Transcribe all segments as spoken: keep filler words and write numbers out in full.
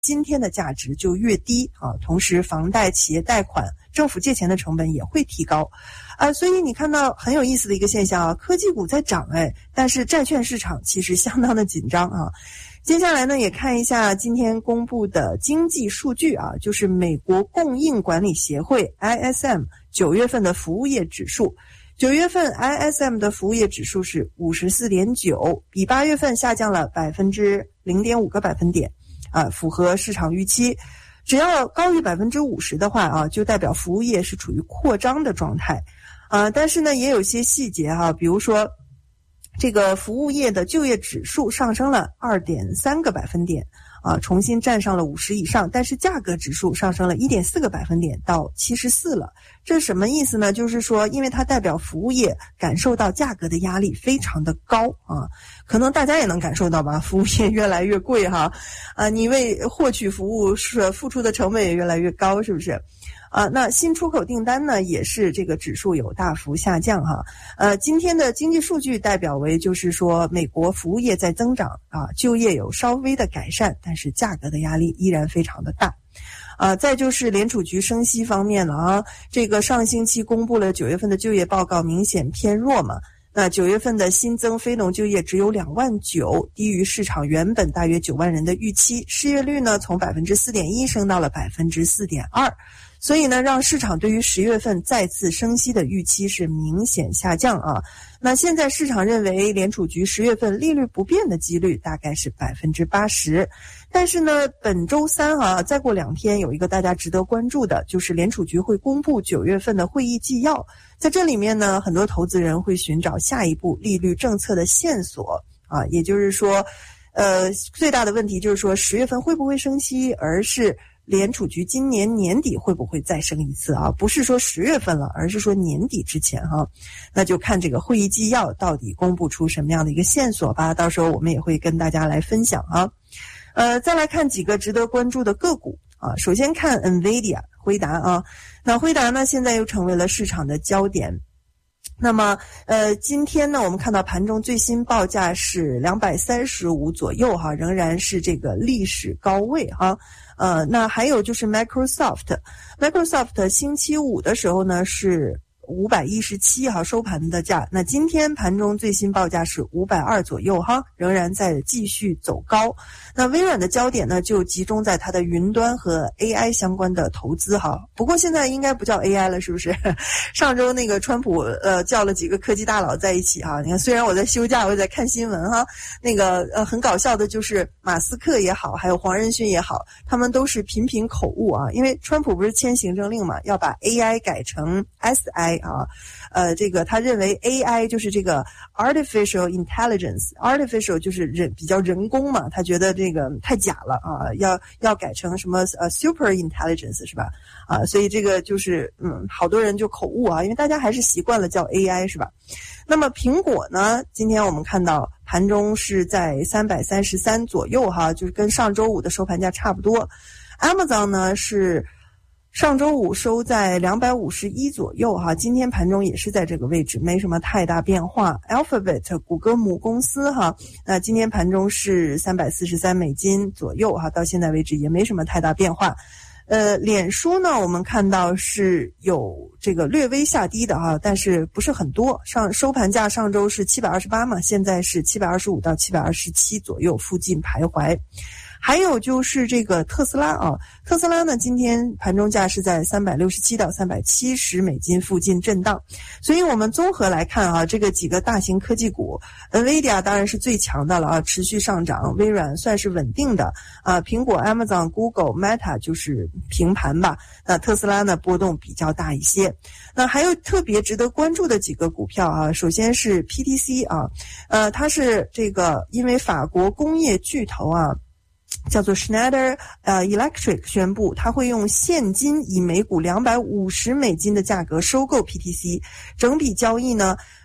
今天的价值就越低啊，同时房贷、企业贷款、政府借钱的成本也会提高啊，所以你看到很有意思的一个现象啊，科技股在涨哎，但是债券市场其实相当的紧张啊。接下来呢，也看一下今天公布的经济数据啊，就是美国供应管理协会 I S M 九月份的服务业指数。九月份 I S M 的服务业指数是 五十四点九， 比八月份下降了 百分之零点五 个百分点啊，符合市场预期。只要高于 百分之五十 的话啊，就代表服务业是处于扩张的状态啊。但是呢，也有些细节哈、啊，比如说这个服务业的就业指数上升了 二点三 个百分点啊，重新站上了五十以上，但是价格指数上升了 一点四 个百分点到七十四了。这什么意思呢？就是说因为它代表服务业感受到价格的压力非常的高啊，可能大家也能感受到吧，服务业越来越贵哈，啊，你为获取服务是付出的成本也越来越高，是不是？啊，那新出口订单呢，也是这个指数有大幅下降哈。呃，今天的经济数据代表为就是说，美国服务业在增长啊，就业有稍微的改善，但是价格的压力依然非常的大。啊，再就是联储局升息方面了啊，这个上星期公布了九月份的就业报告，明显偏弱嘛。那九月份的新增非农就业只有两万九，低于市场原本大约九万人的预期，失业率呢从 百分之四点一 升到了 百分之四点二。所以呢，让市场对于十月份再次升息的预期是明显下降啊。那现在市场认为联储局十月份利率不变的几率大概是 百分之八十。但是呢，本周三啊，再过两天有一个大家值得关注的，就是联储局会公布九月份的会议纪要。在这里面呢，很多投资人会寻找下一步利率政策的线索啊，也就是说，呃，最大的问题就是说十月份会不会升息，而是联储局今年年底会不会再升一次啊？不是说十月份了，而是说年底之前哈、啊。那就看这个会议纪要到底公布出什么样的一个线索吧，到时候我们也会跟大家来分享啊。呃，再来看几个值得关注的个股啊。首先看 NVIDIA 辉达啊，那辉达呢现在又成为了市场的焦点。那么呃，今天呢我们看到盘中最新报价是两百三十五左右哈，仍然是这个历史高位哈。呃，那还有就是 Microsoft Microsoft 星期五的时候呢是五百一十七哈收盘的价，那今天盘中最新报价是五百二左右哈，仍然在继续走高。那微软的焦点呢就集中在它的云端和 A I 相关的投资哈，不过现在应该不叫 A I 了，是不是？上周那个川普呃叫了几个科技大佬在一起哈，你看虽然我在休假，我在看新闻哈，那个呃很搞笑的就是马斯克也好，还有黄仁勋也好，他们都是频频口误啊，因为川普不是签行政令嘛，要把 A I 改成 S I。啊，呃，这个他认为 A I 就是这个 artificial intelligence，artificial 就是人比较人工嘛，他觉得这个太假了啊，要要改成什么呃 super intelligence 是吧？啊，所以这个就是嗯，好多人就口误啊，因为大家还是习惯了叫 A I 是吧？那么苹果呢，今天我们看到盘中是在三百三十三左右哈，就是跟上周五的收盘价差不多。Amazon 呢是上周五收在两百五十一左右哈，今天盘中也是在这个位置，没什么太大变化。Alphabet 谷歌母公司哈，那今天盘中是三百四十三美金左右哈，到现在为止也没什么太大变化。呃，脸书呢，我们看到是有这个略微下低的哈，但是不是很多。上收盘价上周是七百二十八嘛，现在是七百二十五到七百二十七左右附近徘徊。还有就是这个特斯拉啊，特斯拉呢今天盘中价是在三百六十七到三百七十美金附近震荡，所以我们综合来看啊，这个几个大型科技股 ，NVIDIA 当然是最强的了啊，持续上涨，微软算是稳定的啊，苹果、Amazon、Google、Meta 就是平盘吧，那特斯拉呢波动比较大一些。那还有特别值得关注的几个股票啊，首先是 P T C 啊，呃，它是这个因为法国工业巨头啊。叫做 Schneider 呃 Electric 宣布，他会用现金以每股两百五十美金的价格收购 P T C， 整笔交易呢，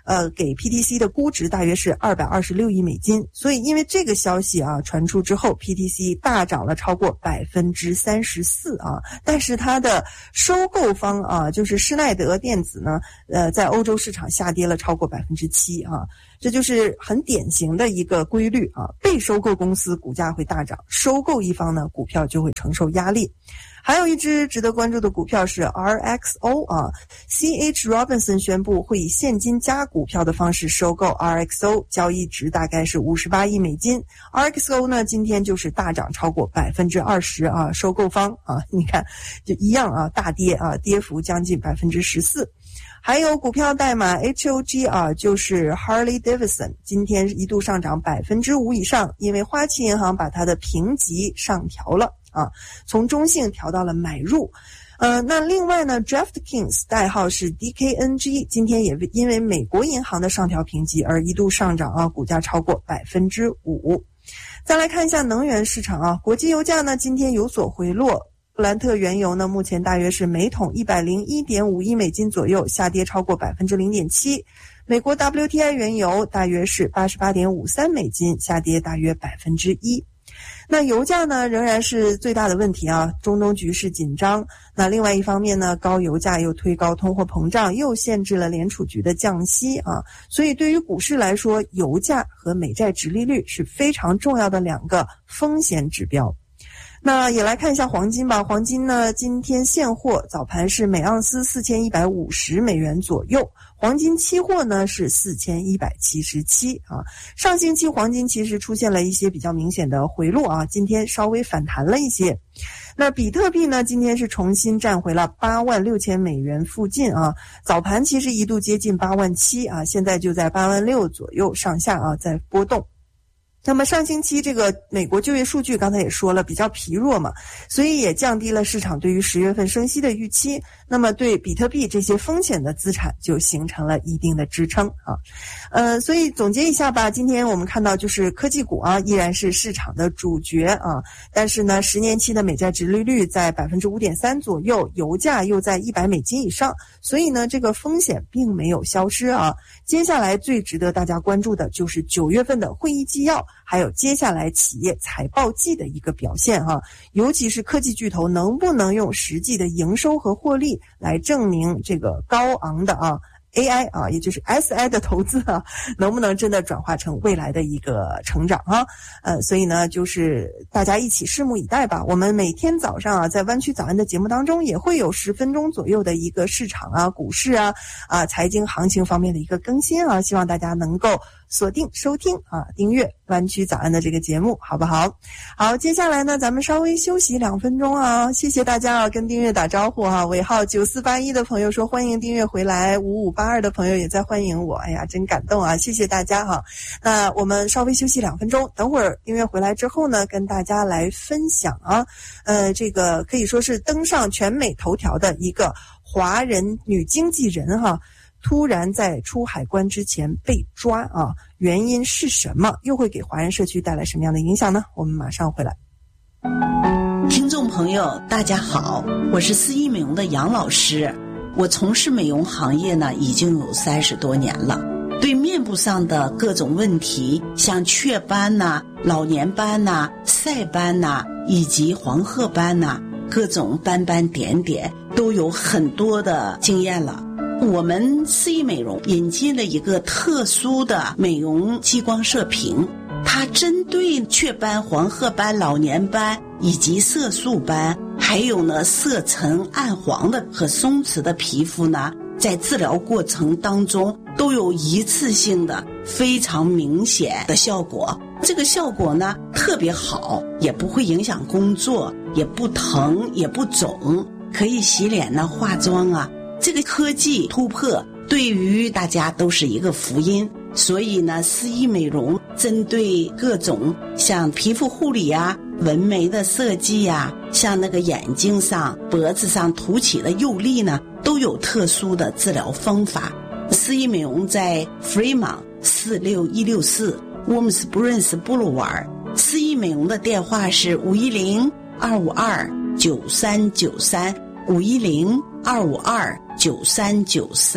呃，给 P T C 的估值大约是二百二十六亿美金。所以因为这个消息啊传出之后 ，P T C 大涨了超过百分之三十四啊。但是它的收购方啊，就是施耐德电子呢，呃，在欧洲市场下跌了超过百分之七啊。这就是很典型的一个规律啊，被收购公司股价会大涨，收购一方呢股票就会承受压力。还有一只值得关注的股票是 R X O 啊 ，C H Robinson 宣布会以现金加股票的方式收购 R X O， 交易值大概是五十八亿美金。R X O 呢今天就是大涨超过百分之二十啊，收购方啊，你看就一样啊，大跌啊，跌幅将近百分之十四。还有股票代码 H O G 啊，就是 Harley Davidson， 今天一度上涨百分之五以上，因为花旗银行把它的评级上调了啊，从中性调到了买入。呃，那另外呢 ，DraftKings 代号是 D K N G， 今天也因为美国银行的上调评级而一度上涨啊，股价超过百分之五。再来看一下能源市场啊，国际油价呢今天有所回落。布兰特原油呢，目前大约是每桶 一百零一点五亿美金左右，下跌超过 百分之零点七。美国 W T I 原油大约是 八十八点五三美金，下跌大约 百分之一。那油价呢仍然是最大的问题啊，中东局势紧张。那另外一方面呢，高油价又推高通货膨胀，又限制了联储局的降息啊，所以对于股市来说，油价和美债殖利率是非常重要的两个风险指标。那也来看一下黄金吧，黄金呢今天现货早盘是每盎司四千一百五十美元左右，黄金期货呢是四千一百七十七啊。上星期黄金其实出现了一些比较明显的回落啊，今天稍微反弹了一些。那比特币呢今天是重新站回了八万六千美元附近啊，早盘其实一度接近八万七啊，现在就在八万六左右上下啊，在波动。那么上星期这个美国就业数据刚才也说了比较疲弱嘛，所以也降低了市场对于十月份升息的预期，那么对比特币这些风险的资产就形成了一定的支撑啊。呃，所以总结一下吧，今天我们看到就是科技股啊依然是市场的主角啊，但是呢十年期的美债殖利率在 百分之五点三 左右，油价又在一百美金以上，所以呢这个风险并没有消失啊。接下来最值得大家关注的就是九月份的会议纪要，还有接下来企业财报季的一个表现哈、啊，尤其是科技巨头能不能用实际的营收和获利来证明这个高昂的啊 A I 啊，也就是 S I 的投资啊，能不能真的转化成未来的一个成长啊？呃，所以呢，就是大家一起拭目以待吧。我们每天早上啊，在湾区早安的节目当中，也会有十分钟左右的一个市场啊、股市啊、啊财经行情方面的一个更新啊，希望大家能够锁定收听啊，订阅湾区早安的这个节目，好不好？好，接下来呢，咱们稍微休息两分钟啊，谢谢大家啊，跟订阅打招呼啊，尾号九四八一的朋友说欢迎订阅回来，五五八二的朋友也在欢迎我，哎呀，真感动啊，谢谢大家哈、啊。那我们稍微休息两分钟，等会儿订阅回来之后呢，跟大家来分享啊，呃，这个可以说是登上全美头条的一个华人女经纪人哈、啊。突然在出海关之前被抓啊，原因是什么？又会给华人社区带来什么样的影响呢？我们马上回来。 听众朋友大家好，我是思怡美容的杨老师。我从事美容行业呢已经有三十多年了，对面部上的各种问题，像雀斑呐、老年斑呐、晒斑呐，以及黄褐斑呐，各种斑斑点点都有很多的经验了。我们思怡美容引进了一个特殊的美容激光射频，它针对雀斑、黄褐斑、老年斑以及色素斑，还有呢色沉暗黄的和松弛的皮肤呢，在治疗过程当中都有一次性的非常明显的效果。这个效果呢特别好，也不会影响工作，也不疼也不肿，可以洗脸呢化妆啊。这个科技突破对于大家都是一个福音，所以呢思怡美容针对各种像皮肤护理啊、纹眉的设计啊，像那个眼睛上、脖子上凸起的釉粒呢，都有特殊的治疗方法。思怡美容在 Fremont 四六一六四 Warm Springs Boulevard， 思怡美容的电话是五一零二五二九三九三 五一零二五二九三九三。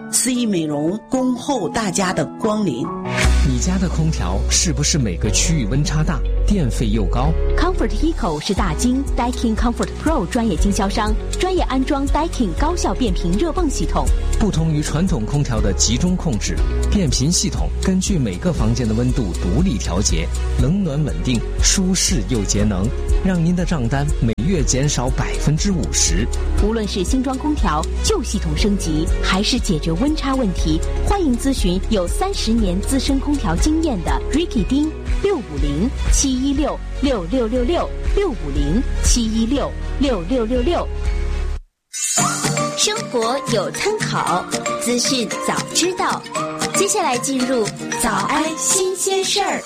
思逸美容恭候大家的光临。 你家的空调是不是每个区域温差大，电费又高？ Comfort Eco 是大金 Daikin Comfort Pro 专业经销商，专业安装 Daikin 高效变频热泵系统。 不同于传统空调的集中控制，变频系统根据每个房间的温度独立调节，冷暖稳定，舒适又节能，让您的账单每月减少百分之五十。 无论是新装空调、旧系统升级，还是解决温差问题，欢迎咨询有三十年资深空调经验的 Ricky 丁六五零七一六六六六六六五零七一六六六六六。 生活有参考，资讯早知道。接下来进入早安新鲜事儿。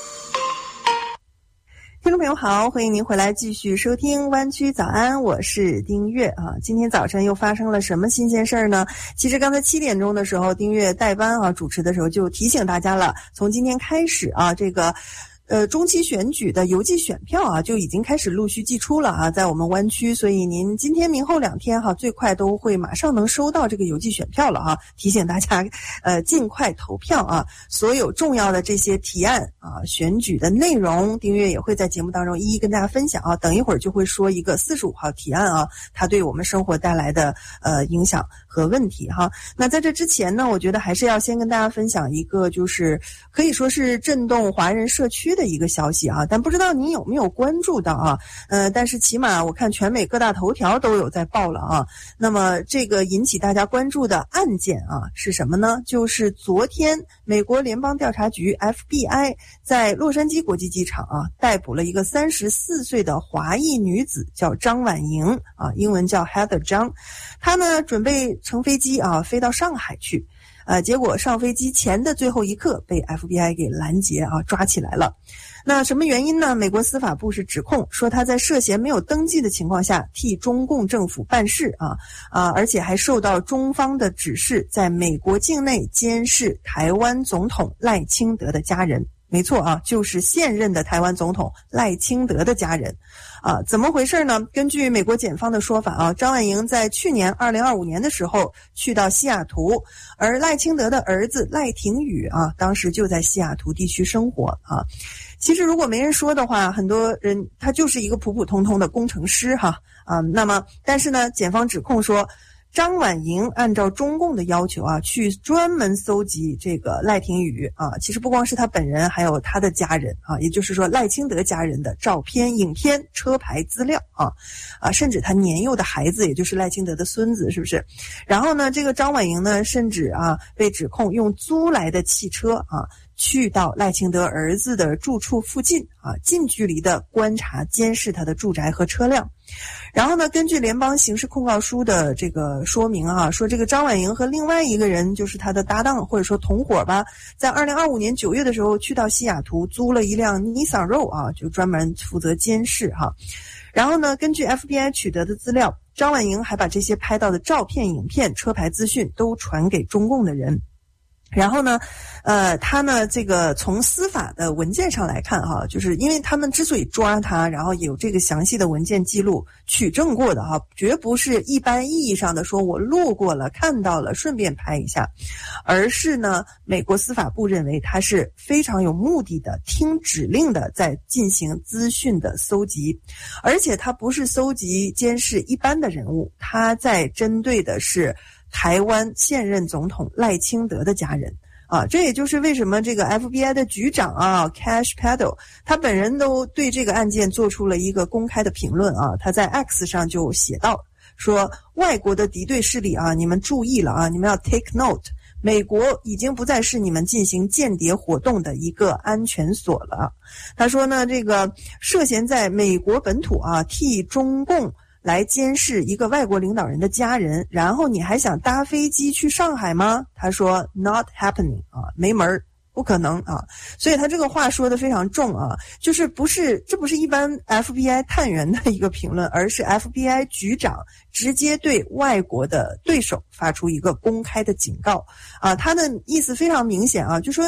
听众朋友好，欢迎您回来继续收听湾区早安，我是丁月啊。今天早晨又发生了什么新鲜事儿呢？其实刚才七点钟的时候，丁月代班啊主持的时候就提醒大家了，从今天开始啊，这个呃，中期选举的邮寄选票啊，就已经开始陆续寄出了啊，在我们湾区，所以您今天、明后两天哈、啊，最快都会马上能收到这个邮寄选票了啊！提醒大家，呃，尽快投票啊！所有重要的这些提案啊，选举的内容，丁月也会在节目当中一一跟大家分享啊。等一会儿就会说一个四十五号提案啊，它对我们生活带来的呃影响和问题哈。那在这之前呢，我觉得还是要先跟大家分享一个，就是可以说是震动华人社区的的一个消息啊，但不知道您有没有关注到啊？呃，但是起码我看全美各大头条都有在报了啊。那么这个引起大家关注的案件啊是什么呢？就是昨天美国联邦调查局 F B I 在洛杉矶国际机场啊逮捕了一个三十四岁的华裔女子，叫张婉莹啊，英文叫 Heather 张。她呢准备乘飞机啊飞到上海去。呃，结果上飞机前的最后一刻被 F B I 给拦截啊，抓起来了。那什么原因呢？美国司法部是指控说他在涉嫌没有登记的情况下替中共政府办事啊啊，而且还受到中方的指示，在美国境内监视台湾总统赖清德的家人。没错啊，就是现任的台湾总统赖清德的家人。啊，怎么回事呢？根据美国检方的说法啊，张婉莹在去年二零二五年的时候去到西雅图，而赖清德的儿子赖廷宇啊，当时就在西雅图地区生活啊。其实如果没人说的话，很多人他就是一个普普通通的工程师哈啊。那么，但是呢，检方指控说，张婉莹按照中共的要求啊，去专门搜集这个赖廷宇啊，其实不光是他本人，还有他的家人啊，也就是说赖清德家人的照片、影片、车牌资料啊，啊，甚至他年幼的孩子，也就是赖清德的孙子，是不是？然后呢，这个张婉莹呢，甚至啊被指控用租来的汽车啊，去到赖清德儿子的住处附近啊，近距离的观察、监视他的住宅和车辆。然后呢，根据联邦刑事控告书的这个说明啊，说这个张婉莹和另外一个人，就是他的搭档或者说同伙吧，在二零二五年九月的时候去到西雅图租了一辆 Nissan Rogue 啊，就专门负责监视哈。然后呢，根据 F B I 取得的资料，张婉莹还把这些拍到的照片、影片、车牌资讯都传给中共的人。然后呢，呃，他呢，这个从司法的文件上来看哈，就是因为他们之所以抓他，然后有这个详细的文件记录取证过的哈，绝不是一般意义上的说我路过了看到了顺便拍一下，而是呢，美国司法部认为他是非常有目的的、听指令的在进行资讯的搜集，而且他不是搜集监视一般的人物，他在针对的是台湾现任总统赖清德的家人啊，这也就是为什么这个 F B I 的局长啊 Cash Paddle 他本人都对这个案件做出了一个公开的评论啊，他在 X 上就写道说，外国的敌对势力啊，你们注意了啊，你们要 take note， 美国已经不再是你们进行间谍活动的一个安全所了。他说呢，这个涉嫌在美国本土啊替中共来监视一个外国领导人的家人，然后你还想搭飞机去上海吗？他说 not happening 啊，没门儿，不可能啊。所以他这个话说得非常重啊，就是不是这不是一般 F B I 探员的一个评论，而是 F B I 局长直接对外国的对手发出一个公开的警告啊。他的意思非常明显啊，就说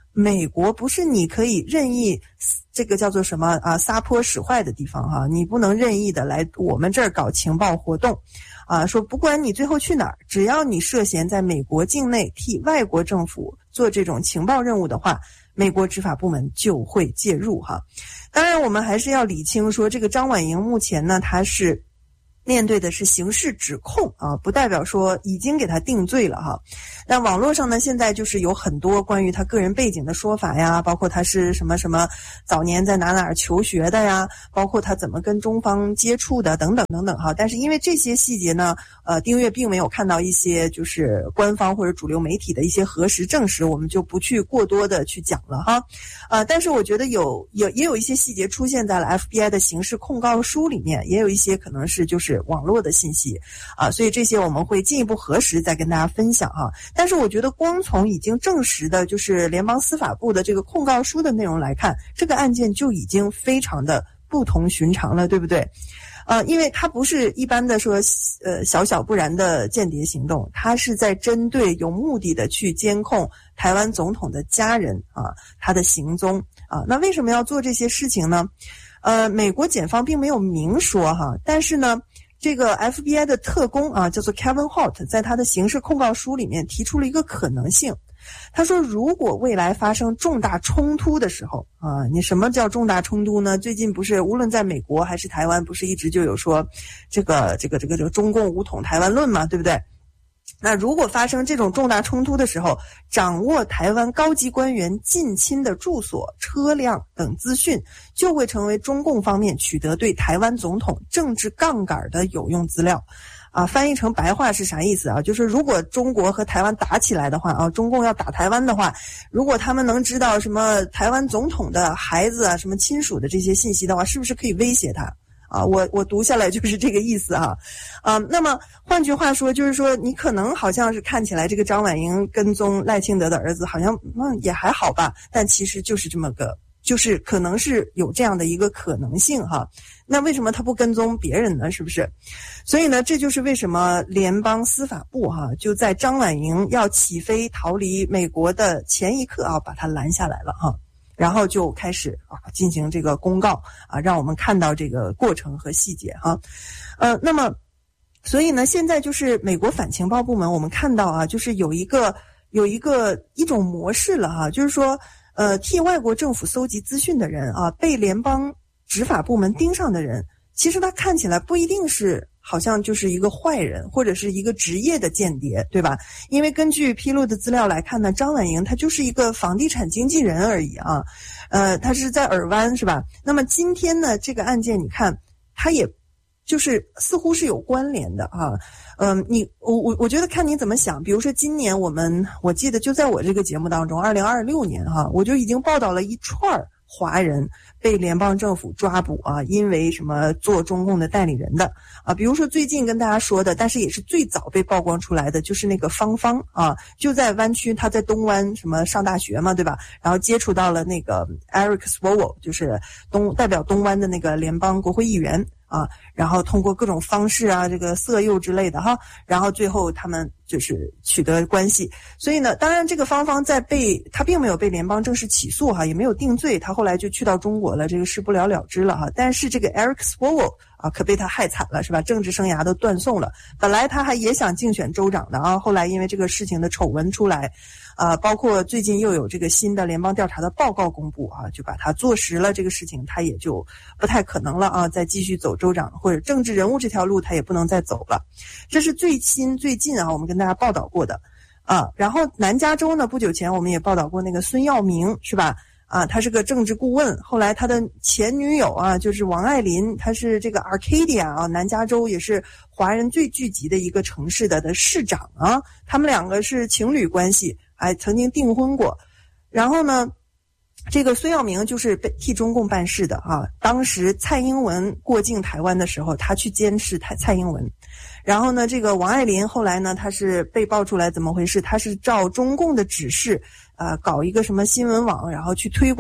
美国不是你可以任意这个叫做什么啊撒泼使坏的地方哈、啊，你不能任意的来我们这儿搞情报活动啊，说不管你最后去哪儿，只要你涉嫌在美国境内替外国政府做这种情报任务的话，美国执法部门就会介入哈。当然我们还是要理清说，这个张婉莹目前呢，他是面对的是刑事指控啊，不代表说已经给他定罪了哈。那网络上呢，现在就是有很多关于他个人背景的说法呀，包括他是什么什么早年在哪哪儿求学的呀，包括他怎么跟中方接触的等等等等哈。但是因为这些细节呢，呃，丁月并没有看到一些就是官方或者主流媒体的一些核实证实，我们就不去过多的去讲了哈。呃，但是我觉得有有也有一些细节出现在了 F B I 的刑事控告书里面，也有一些可能是就是网络的信息啊，所以这些我们会进一步核实再跟大家分享哈。但是我觉得光从已经证实的就是联邦司法部的这个控告书的内容来看，这个案件就已经非常的不同寻常了，对不对？呃，因为它不是一般的说呃小小不然的间谍行动，它是在针对有目的的去监控台湾总统的家人啊，他的行踪啊。那为什么要做这些事情呢？呃，美国检方并没有明说哈，但是呢这个 F B I 的特工啊，叫做 Kevin Holt， 在他的刑事控告书里面提出了一个可能性。他说，如果未来发生重大冲突的时候啊，你什么叫重大冲突呢？最近不是无论在美国还是台湾，不是一直就有说这个这个这个这个中共武统台湾论嘛，对不对？那如果发生这种重大冲突的时候，掌握台湾高级官员近亲的住所、车辆等资讯，就会成为中共方面取得对台湾总统政治杠杆的有用资料。啊，翻译成白话是啥意思啊？就是如果中国和台湾打起来的话啊，中共要打台湾的话，如果他们能知道什么台湾总统的孩子啊、什么亲属的这些信息的话，是不是可以威胁他？啊，我我读下来就是这个意思啊，啊，那么换句话说，就是说你可能好像是看起来这个张婉莹跟踪赖清德的儿子，好像嗯也还好吧，但其实就是这么个，就是可能是有这样的一个可能性哈。那为什么他不跟踪别人呢？是不是？所以呢，这就是为什么联邦司法部哈就在张婉莹要起飞逃离美国的前一刻啊，把他拦下来了哈。然后就开始啊进行这个公告啊，让我们看到这个过程和细节哈。呃，那么所以呢，现在就是美国反情报部门，我们看到啊，就是有一个有一个一种模式了哈，就是说呃替外国政府搜集资讯的人啊，被联邦执法部门盯上的人，其实他看起来不一定是好像就是一个坏人或者是一个职业的间谍，对吧？因为根据披露的资料来看呢，张婉莹她就是一个房地产经纪人而已啊，呃，她是在尔湾是吧？那么今天呢，这个案件你看，她也就是似乎是有关联的啊，嗯、呃，你我我我觉得看你怎么想。比如说今年我们我记得就在我这个节目当中，二零二六年哈、啊，我就已经报道了一串华人被联邦政府抓捕啊，因为什么做中共的代理人的啊，比如说最近跟大家说的，但是也是最早被曝光出来的，就是那个芳芳啊，就在湾区，他在东湾什么上大学嘛，对吧？然后接触到了那个 Eric Swalwell， 就是东代表东湾的那个联邦国会议员啊，然后通过各种方式啊，这个色诱之类的哈，然后最后他们就是取得关系。所以呢，当然这个芳芳在被他并没有被联邦正式起诉哈，也没有定罪，他后来就去到中国了，这个事不了了之了哈。但是这个 Eric Swalwell 啊，可被他害惨了是吧？政治生涯都断送了。本来他还也想竞选州长的啊，后来因为这个事情的丑闻出来，啊，包括最近又有这个新的联邦调查的报告公布啊，就把他坐实了这个事情，他也就不太可能了啊，再继续走州长或者政治人物这条路，他也不能再走了。这是最新最近啊，我们跟大家报道过的啊。然后南加州呢，不久前我们也报道过那个孙耀明是吧？啊，他是个政治顾问，后来他的前女友啊，就是王爱林，他是这个 Arcadia 啊，南加州也是华人最聚集的一个城市的的市长啊，他们两个是情侣关系，还曾经订婚过。然后呢，这个孙耀明就是被替中共办事的啊，当时蔡英文过境台湾的时候，他去监视蔡蔡英文。然后呢，这个王爱林后来呢，他是被爆出来怎么回事？他是照中共的指示，呃，搞一个什么新闻网，然后去推广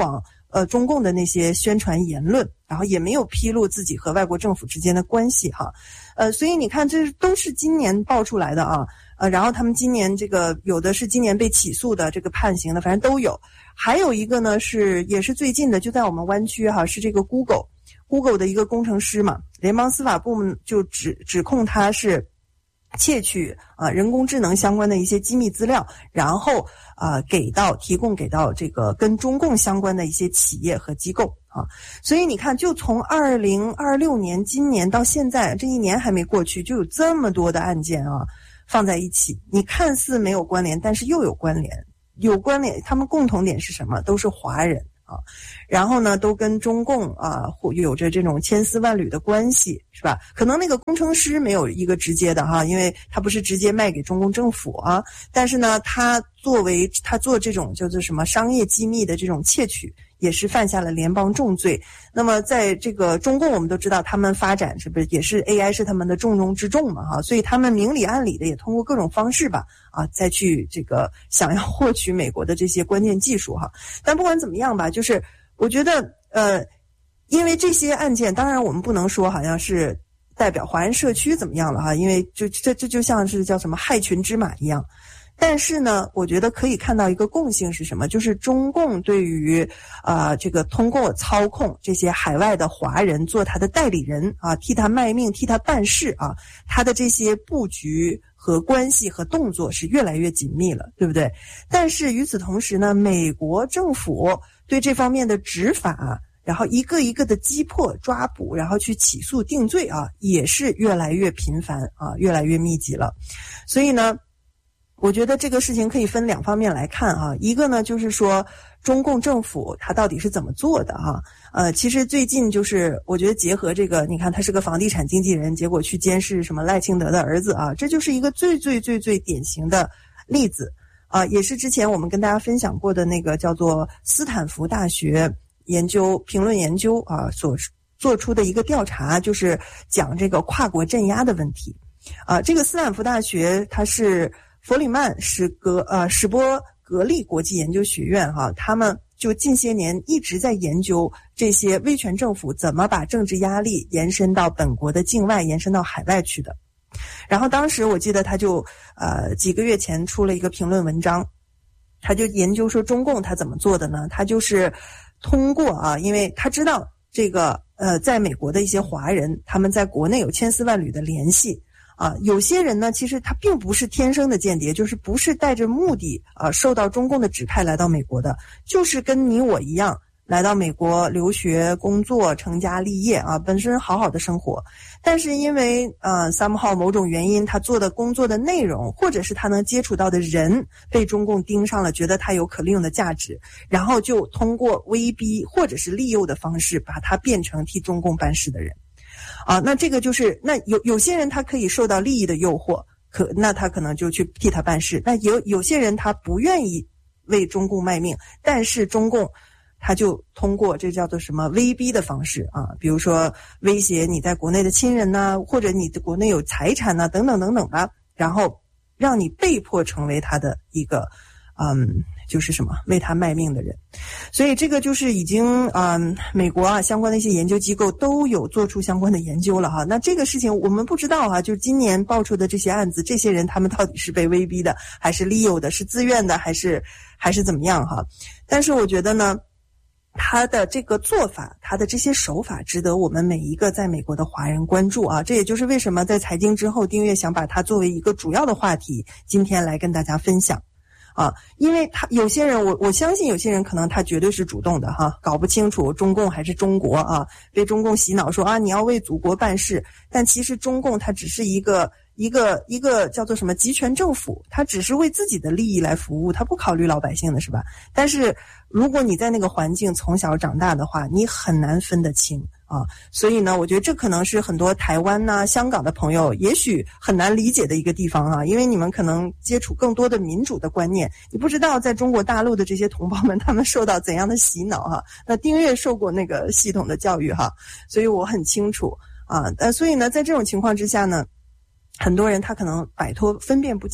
呃中共的那些宣传言论，然后也没有披露自己和外国政府之间的关系哈。呃，所以你看这都是今年爆出来的啊。呃，然后他们今年这个有的是今年被起诉的，这个判刑的，反正都有。还有一个呢是也是最近的，就在我们湾区哈，是这个 Google Google 的一个工程师嘛，联邦司法部门就指指控他是窃取啊、呃、人工智能相关的一些机密资料，然后啊、呃、给到提供给到这个跟中共相关的一些企业和机构啊。所以你看，就从二零二六年今年到现在，这一年还没过去，就有这么多的案件啊放在一起，你看似没有关联，但是又有关联，有关联，他们共同点是什么？都是华人啊，然后呢，都跟中共啊有着这种千丝万缕的关系，是吧？可能那个工程师没有一个直接的哈，因为他不是直接卖给中共政府啊，但是呢，他作为他做这种叫做什么商业机密的这种窃取，也是犯下了联邦重罪。那么在这个中共，我们都知道他们发展是不是也是 A I 是他们的重中之重嘛哈，所以他们明里暗里的也通过各种方式吧啊，再去这个想要获取美国的这些关键技术哈。但不管怎么样吧，就是我觉得呃，因为这些案件，当然我们不能说好像是代表华人社区怎么样了哈，因为就这这就像是叫什么害群之马一样。但是呢，我觉得可以看到一个共性是什么？就是中共对于啊、呃、这个通过操控这些海外的华人做他的代理人啊，替他卖命、替他办事啊，他的这些布局和关系和动作是越来越紧密了，对不对？但是与此同时呢，美国政府对这方面的执法，然后一个一个的击破、抓捕，然后去起诉定罪啊，也是越来越频繁啊，越来越密集了。所以呢，我觉得这个事情可以分两方面来看啊，一个呢就是说中共政府它到底是怎么做的哈、啊？呃，其实最近就是我觉得结合这个，你看他是个房地产经纪人，结果去监视什么赖清德的儿子啊，这就是一个最最最最典型的例子啊，也是之前我们跟大家分享过的那个叫做斯坦福大学研究评论研究啊所做出的一个调查，就是讲这个跨国镇压的问题啊。这个斯坦福大学它是弗里曼史格呃史波格利国际研究学院哈、啊，他们就近些年一直在研究这些威权政府怎么把政治压力延伸到本国的境外，延伸到海外去的。然后当时我记得他就呃几个月前出了一个评论文章，他就研究说中共他怎么做的呢？他就是通过啊，因为他知道这个呃在美国的一些华人，他们在国内有千丝万缕的联系。啊，有些人呢，其实他并不是天生的间谍，就是不是带着目的啊，受到中共的指派来到美国的，就是跟你我一样来到美国留学、工作、成家立业啊，本身好好的生活。但是因为呃 somehow 某种原因，他做的工作的内容，或者是他能接触到的人被中共盯上了，觉得他有可利用的价值，然后就通过威逼或者是利诱的方式，把他变成替中共办事的人。啊，那这个就是那有有些人他可以受到利益的诱惑，可那他可能就去替他办事。那有有些人他不愿意为中共卖命，但是中共他就通过这叫做什么威逼的方式啊，比如说威胁你在国内的亲人呐、啊，或者你的国内有财产呐、啊，等等等等吧，然后让你被迫成为他的一个嗯。就是什么为他卖命的人。所以这个就是已经嗯美国啊相关的一些研究机构都有做出相关的研究了哈。那这个事情我们不知道哈，就是今年爆出的这些案子，这些人他们到底是被威逼的，还是利诱的，是自愿的，还是还是怎么样哈？但是我觉得呢，他的这个做法，他的这些手法值得我们每一个在美国的华人关注啊。这也就是为什么在财经之后，订阅想把它作为一个主要的话题，今天来跟大家分享。啊，因为他有些人，我我相信有些人可能他绝对是主动的哈，搞不清楚中共还是中国啊，被中共洗脑说啊你要为祖国办事，但其实中共它只是一个一个一个叫做什么集权政府，它只是为自己的利益来服务，它不考虑老百姓的是吧？但是如果你在那个环境从小长大的话，你很难分得清。啊，所以呢，我觉得这可能是很多台湾呐、啊、香港的朋友也许很难理解的一个地方啊，因为你们可能接触更多的民主的观念，你不知道在中国大陆的这些同胞们他们受到怎样的洗脑哈、啊。那丁月受过那个系统的教育哈、啊，所以我很清楚啊。呃，所以呢，在这种情况之下呢，很多人他可能摆脱分辨不清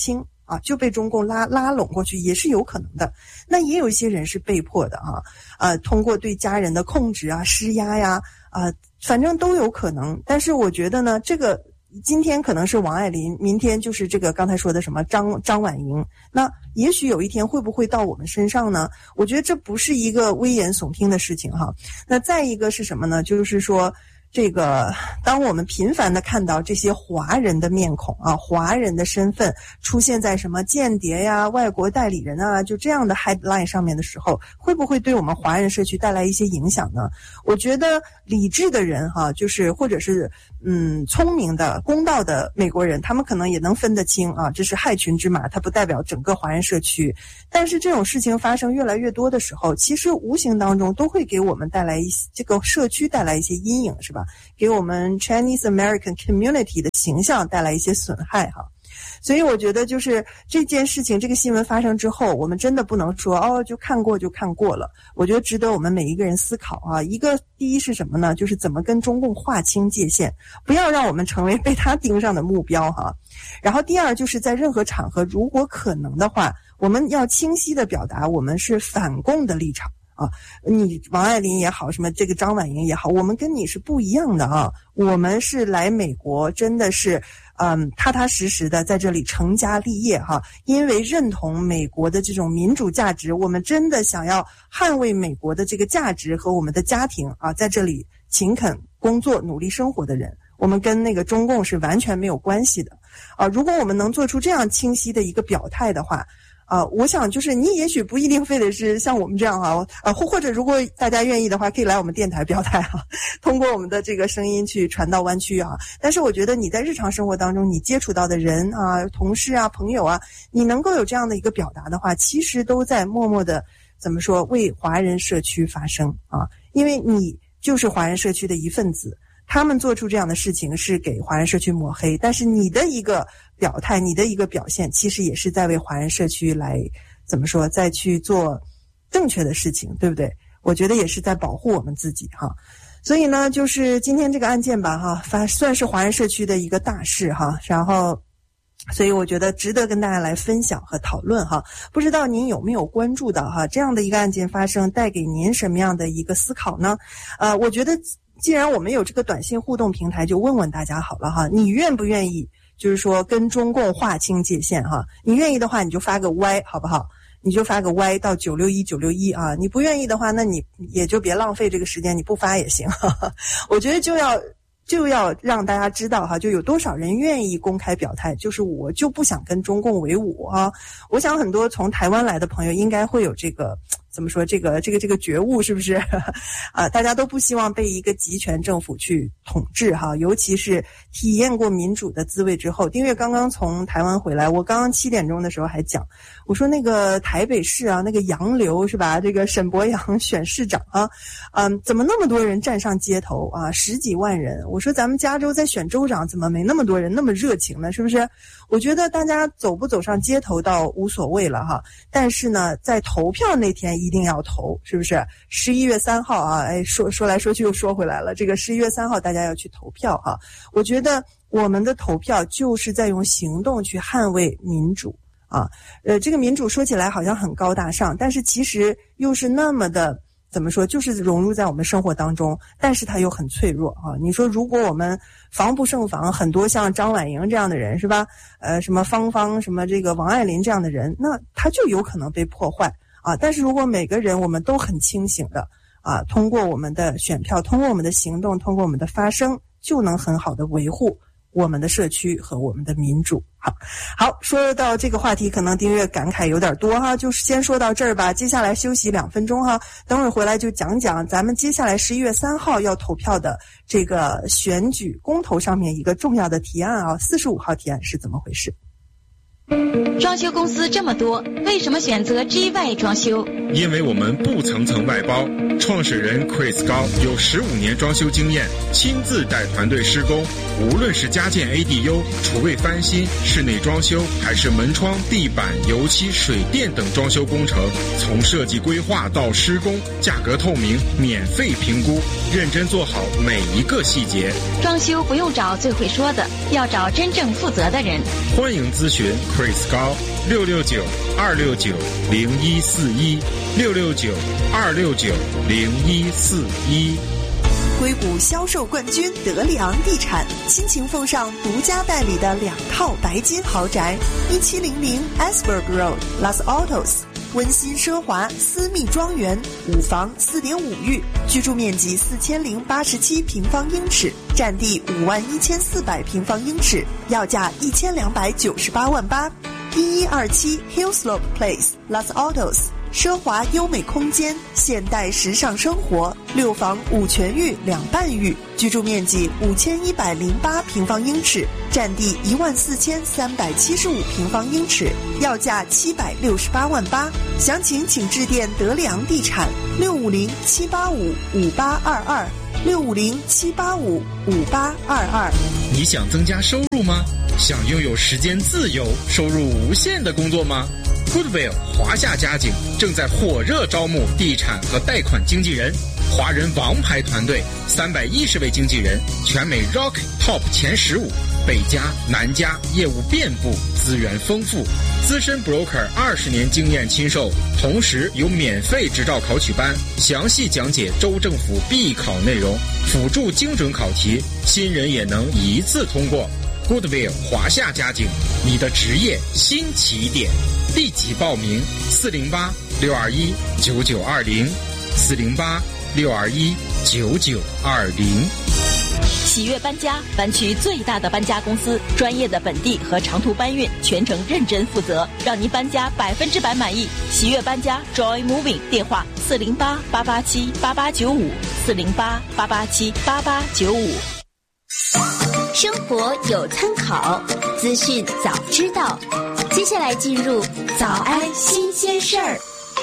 啊，就被中共拉拉拢过去，也是有可能的。那也有一些人是被迫的啊，呃，通过对家人的控制啊、施压呀，啊、呃，反正都有可能。但是我觉得呢，这个今天可能是王爱玲，明天就是这个刚才说的什么张张婉莹，那也许有一天会不会到我们身上呢？我觉得这不是一个危言耸听的事情哈。那再一个是什么呢？就是说。这个，当我们频繁地看到这些华人的面孔啊，华人的身份出现在什么间谍呀、外国代理人啊，就这样的 headline 上面的时候，会不会对我们华人社区带来一些影响呢？我觉得理智的人哈、啊，就是或者是嗯聪明的、公道的美国人，他们可能也能分得清啊，这是害群之马，它不代表整个华人社区。但是这种事情发生越来越多的时候，其实无形当中都会给我们带来一些这个社区带来一些阴影，是吧？给我们 Chinese American Community 的形象带来一些损害哈。所以我觉得就是这件事情，这个新闻发生之后，我们真的不能说哦就看过就看过了。我觉得值得我们每一个人思考啊。一个第一是什么呢？就是怎么跟中共划清界限，不要让我们成为被他盯上的目标哈。然后第二就是在任何场合，如果可能的话，我们要清晰地表达我们是反共的立场。啊，你王爱玲也好，什么这个张婉莹也好，我们跟你是不一样的啊。我们是来美国，真的是，嗯，踏踏实实的在这里成家立业哈。因为认同美国的这种民主价值，我们真的想要捍卫美国的这个价值和我们的家庭啊，在这里勤恳工作、努力生活的人，我们跟那个中共是完全没有关系的啊。如果我们能做出这样清晰的一个表态的话。啊、呃，我想就是你也许不一定非得是像我们这样哈，啊，或或者如果大家愿意的话，可以来我们电台表态哈，通过我们的这个声音去传到湾区啊。但是我觉得你在日常生活当中你接触到的人啊、同事啊、朋友啊，你能够有这样的一个表达的话，其实都在默默的怎么说为华人社区发声啊，因为你就是华人社区的一份子。他们做出这样的事情是给华人社区抹黑，但是你的一个表态，你的一个表现，其实也是在为华人社区来怎么说，再去做正确的事情，对不对？我觉得也是在保护我们自己哈。所以呢，就是今天这个案件吧哈，反算是华人社区的一个大事哈，然后所以我觉得值得跟大家来分享和讨论哈。不知道您有没有关注到哈这样的一个案件发生带给您什么样的一个思考呢？呃，我觉得既然我们有这个短信互动平台，就问问大家好了哈，你愿不愿意就是说跟中共划清界限哈？你愿意的话你就发个 Y 好不好？你就发个 Y 到九六一九六一啊，你不愿意的话，那你也就别浪费这个时间，你不发也行哈哈。我觉得就要就要让大家知道哈，就有多少人愿意公开表态，就是我就不想跟中共为伍啊。我想很多从台湾来的朋友应该会有这个怎么说这个这个这个觉悟，是不是啊？大家都不希望被一个集权政府去统治哈，尤其是体验过民主的滋味之后。丁月刚刚从台湾回来，我刚刚七点钟的时候还讲，我说那个台北市啊，那个杨流是吧？这个沈伯洋选市长啊，嗯，怎么那么多人站上街头啊？十几万人。我说咱们加州在选州长，怎么没那么多人那么热情呢？是不是？我觉得大家走不走上街头倒无所谓了哈，但是呢，在投票那天一定要投，是不是？十一月三号啊，哎，说说来说去又说回来了，这个十一月三号大家要去投票哈。我觉得我们的投票就是在用行动去捍卫民主啊。呃，这个民主说起来好像很高大上，但是其实又是那么的。怎么说，就是融入在我们生活当中，但是它又很脆弱啊！你说，如果我们防不胜防，很多像张婉莹这样的人是吧？呃，什么芳芳，什么这个王爱玲这样的人，那他就有可能被破坏啊！但是如果每个人我们都很清醒的啊，通过我们的选票，通过我们的行动，通过我们的发声，就能很好的维护我们的社区和我们的民主。好，好，说到这个话题，可能丁月感慨有点多哈，就先说到这儿吧。接下来休息两分钟哈，等会儿回来就讲讲咱们接下来十一月三号要投票的这个选举公投上面一个重要的提案啊，四十五号提案是怎么回事？ 装修公司这么多，为什么选择 G Y 装修？ 因为我们不层层外包，创始人 Chris 高有十五年装修经验，亲自带团队施工。无论是家建 A D U、厨卫翻新、室内装修，还是门窗、地板、油漆、水电等装修工程，从设计规划到施工，价格透明，免费评估，认真做好每一个细节。 装修不用找最会说的，要找真正负责的人。 欢迎咨询 Chris 高六六九二六九零一四一六六九二六九零一四一。 硅谷销售冠军德里昂地产倾情奉上独家代理的两套白金豪宅，一七零零 Asberg Road Los Altos， 温馨奢华私密庄园，五房 四点五 浴，居住面积四千零八十七平方英尺，占地五万一千四百平方英尺，要价一千两百九十八万八。一一二七 Hillslope Place Los Altos，奢华优美空间，现代时尚生活，六房五全浴两半浴，居住面积五千一百零八平方英尺，占地一万四千三百七十五平方英尺，要价七百六十八万八。详情请致电德里昂地产六五零七八五五八二二六五零七八五五八二二。 你想增加收入吗？想拥有时间自由、收入无限的工作吗？Goodwill 华夏家景正在火热招募地产和贷款经纪人，华人王牌团队，三百一十位经纪人，全美 Rock Top 前十五，北加南加，业务遍布，资源丰富，资深 broker 二十年经验亲授，同时有免费执照考取班，详细讲解州政府必考内容，辅助精准考题，新人也能一次通过。Goodwill 华夏家景，你的职业新起点，立即报名四零八六二一九九二零四零八六二一九九二零。 喜悦搬家，湾区最大的搬家公司，专业的本地和长途搬运，全程认真负责，让您搬家百分之百满意。喜悦搬家 Joy Moving， 电话四零八八八七八八九五四零八八八七八八九五。 生活有参考，资讯早知道。接下来进入早安新鲜事儿。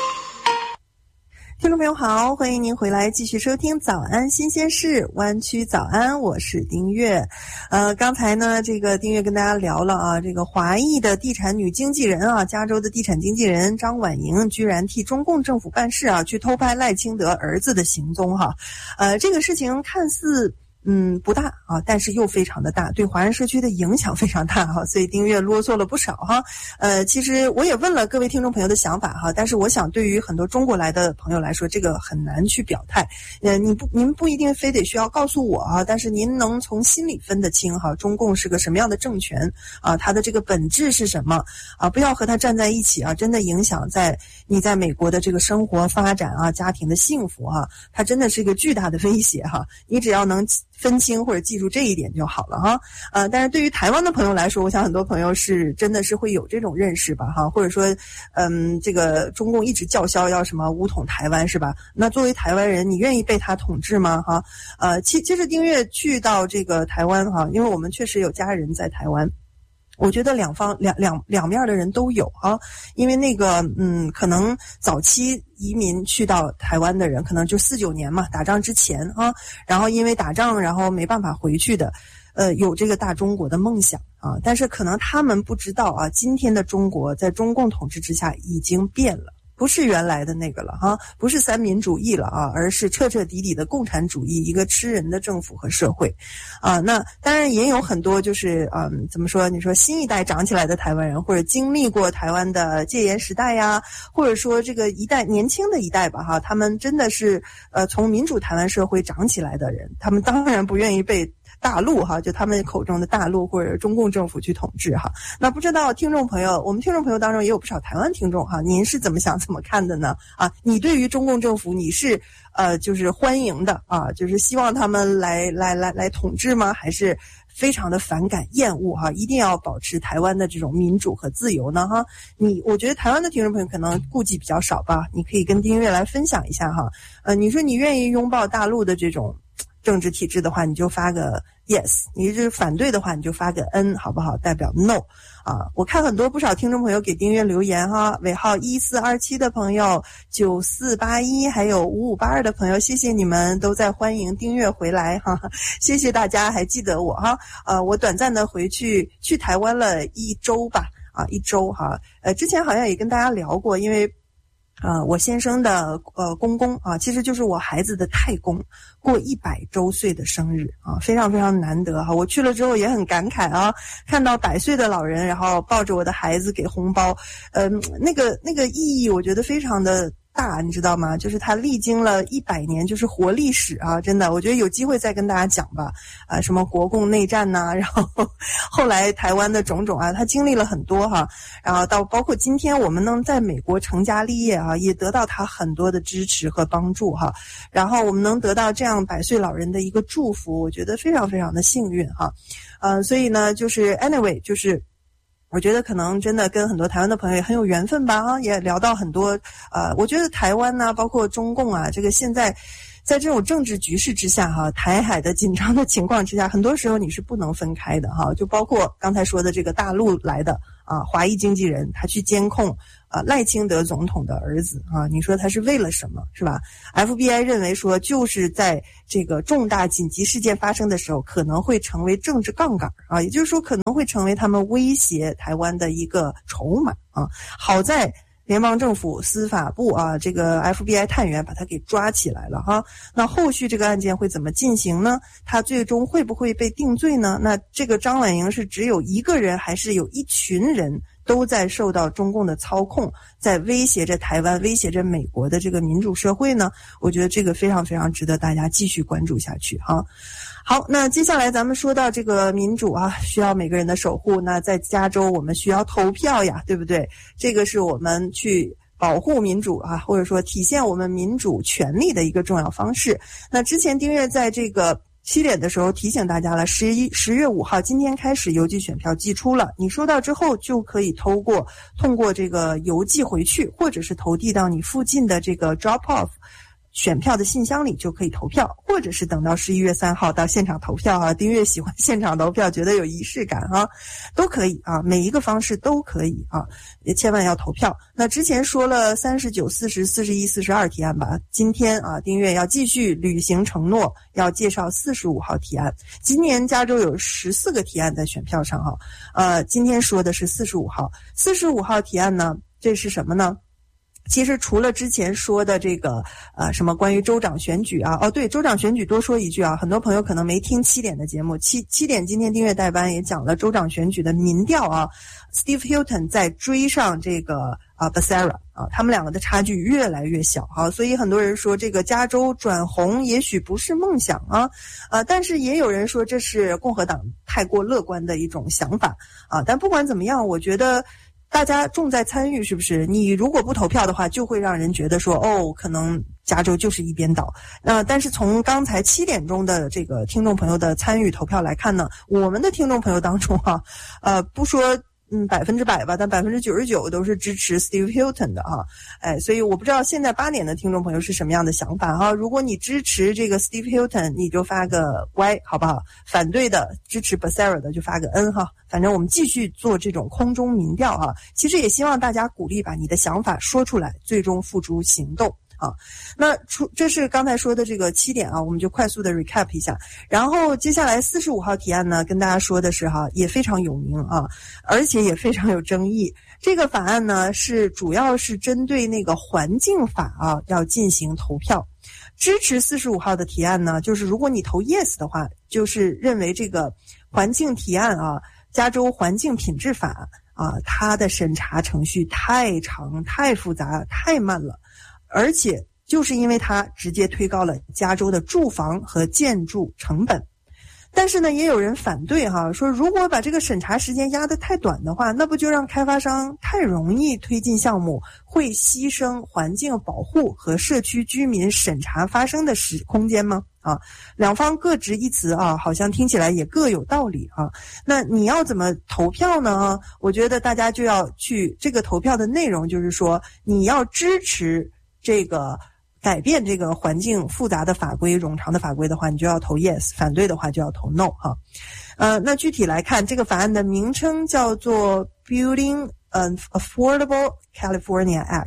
听众朋友好，欢迎您回来继续收听早安新鲜事，湾区早安，我是丁月。呃，刚才呢，这个丁月跟大家聊了啊，这个华裔的地产女经纪人啊，加州的地产经纪人张婉莹居然替中共政府办事啊，去偷拍赖清德儿子的行踪哈。呃，这个事情看似嗯，不大啊，但是又非常的大，对华人社区的影响非常大哈，所以丁月啰嗦了不少哈。呃，其实我也问了各位听众朋友的想法哈，但是我想对于很多中国来的朋友来说，这个很难去表态。呃，你不，您不一定非得需要告诉我啊，但是您能从心里分得清哈，中共是个什么样的政权啊，它的这个本质是什么啊？不要和它站在一起啊，真的影响在你在美国的这个生活发展啊，家庭的幸福哈，它真的是一个巨大的威胁哈。你只要能分清或者记住这一点就好了哈。呃，但是对于台湾的朋友来说，我想很多朋友是真的是会有这种认识吧哈，或者说，嗯，这个中共一直叫嚣要什么武统台湾是吧？那作为台湾人，你愿意被他统治吗哈？呃，其其实丁月去到这个台湾哈，因为我们确实有家人在台湾。我觉得两方两两两面的人都有啊，因为那个嗯，可能早期移民去到台湾的人，可能就四九年嘛，打仗之前啊，然后因为打仗，然后没办法回去的，呃，有这个大中国的梦想啊，但是可能他们不知道啊，今天的中国在中共统治之下已经变了。不是原来的那个了哈，不是三民主义了啊，而是彻彻底底的共产主义，一个吃人的政府和社会，啊，那当然也有很多就是嗯，怎么说？你说新一代长起来的台湾人，或者经历过台湾的戒严时代呀，或者说这个一代年轻的一代吧哈，他们真的是呃从民主台湾社会长起来的人，他们当然不愿意被大陆哈，就他们口中的大陆或者中共政府去统治哈。那不知道听众朋友，我们听众朋友当中也有不少台湾听众哈，您是怎么想怎么看的呢？啊，你对于中共政府你是呃就是欢迎的啊，就是希望他们来来来来统治吗？还是非常的反感厌恶哈？一定要保持台湾的这种民主和自由呢哈？你我觉得台湾的听众朋友可能顾忌比较少吧，你可以跟丁月来分享一下哈。呃，你说你愿意拥抱大陆的这种政治体制的话，你就发个 yes， 你是反对的话，你就发个 n， 好不好？代表 no 啊！我看很多不少听众朋友给丁月留言哈，尾号一四二七的朋友，九四八一，还有五五八二的朋友，谢谢你们都在欢迎丁月回来哈，谢谢大家还记得我哈。呃，我短暂的回去去台湾了一周吧，啊，一周哈。呃，之前好像也跟大家聊过，因为啊、呃，我先生的呃公公啊，其实就是我孩子的太公，过一百周岁的生日啊，非常非常难得哈。我去了之后也很感慨啊，看到百岁的老人，然后抱着我的孩子给红包，嗯、呃，那个那个意义，我觉得非常的大，你知道吗？就是他历经了一百年，就是活历史啊！真的，我觉得有机会再跟大家讲吧。啊，什么国共内战呐、啊，然后后来台湾的种种啊，他经历了很多哈。然后到包括今天我们能在美国成家立业啊，也得到他很多的支持和帮助哈。然后我们能得到这样百岁老人的一个祝福，我觉得非常非常的幸运哈。呃，所以呢，就是 anyway， 就是。我觉得可能真的跟很多台湾的朋友也很有缘分吧啊，也聊到很多呃，我觉得台湾呢、啊，包括中共啊，这个现在在这种政治局势之下哈，台海的紧张的情况之下，很多时候你是不能分开的哈，就包括刚才说的这个大陆来的啊华裔经纪人，他去监控啊赖清德总统的儿子啊，你说他是为了什么是吧 ？F B I 认为说就是在这个重大紧急事件发生的时候，可能会成为政治杠杆啊，也就是说可能会成为他们威胁台湾的一个筹码啊。好在联邦政府司法部啊，这个 F B I 探员把他给抓起来了哈。那后续这个案件会怎么进行呢？他最终会不会被定罪呢？那这个张婉莹是只有一个人，还是有一群人都在受到中共的操控，在威胁着台湾，威胁着美国的这个民主社会呢？我觉得这个非常非常值得大家继续关注下去哈。好，那接下来咱们说到这个民主啊，需要每个人的守护。那在加州我们需要投票呀，对不对？这个是我们去保护民主啊，或者说体现我们民主权利的一个重要方式。那之前丁月在这个七点的时候提醒大家了，十一十月五号今天开始邮寄选票寄出了，你收到之后就可以通过通过这个邮寄回去，或者是投递到你附近的这个 drop off选票的信箱里就可以投票，或者是等到十一月三号到现场投票啊。丁月喜欢现场投票，觉得有仪式感啊，都可以啊，每一个方式都可以啊，也千万要投票。那之前说了三十九、四十、四十一、四十二提案吧，今天啊，丁月要继续履行承诺，要介绍四十五号提案。今年加州有十四个提案在选票上哈，呃，今天说的是四十五号。四十五号提案呢，这是什么呢？其实除了之前说的这个呃什么关于州长选举啊，哦对，州长选举多说一句啊，很多朋友可能没听七点的节目，七七点今天订阅代班也讲了州长选举的民调啊 ，Steve Hilton 在追上这个啊 Becerra 啊，他们两个的差距越来越小啊，所以很多人说这个加州转红也许不是梦想啊，呃，但是也有人说这是共和党太过乐观的一种想法啊，但不管怎么样，我觉得大家重在参与，是不是？你如果不投票的话，就会让人觉得说，哦，可能加州就是一边倒。那、呃、但是从刚才七点钟的这个听众朋友的参与投票来看呢，我们的听众朋友当中啊，呃，不说嗯百分之百吧，但百分之九十九都是支持 Steve Hilton 的啊，哎，所以我不知道现在八点的听众朋友是什么样的想法哈、啊。如果你支持这个 Steve Hilton， 你就发个 Y 好不好？反对的支持 Becerra 的就发个 N 哈。反正我们继续做这种空中民调啊，其实也希望大家鼓励把你的想法说出来，最终付诸行动。啊，那出这是刚才说的这个七点啊，我们就快速的 recap 一下。然后接下来四十五号提案呢，跟大家说的是哈，也非常有名啊，而且也非常有争议。这个法案呢是主要是针对那个环境法啊要进行投票。支持四十五号的提案呢，就是如果你投 yes 的话，就是认为这个环境提案啊，加州环境品质法啊，它的审查程序太长、太复杂、太慢了。而且就是因为它直接推高了加州的住房和建筑成本。但是呢，也有人反对哈，说如果把这个审查时间压得太短的话，那不就让开发商太容易推进项目，会牺牲环境保护和社区居民审查发生的时空间吗？啊，两方各执一词啊，好像听起来也各有道理啊。那你要怎么投票呢？我觉得大家就要去这个投票的内容，就是说你要支持这个改变这个环境复杂的法规、冗长的法规的话，你就要投 yes； 反对的话就要投 no 哈。呃，那具体来看，这个法案的名称叫做 Building an Affordable California Act。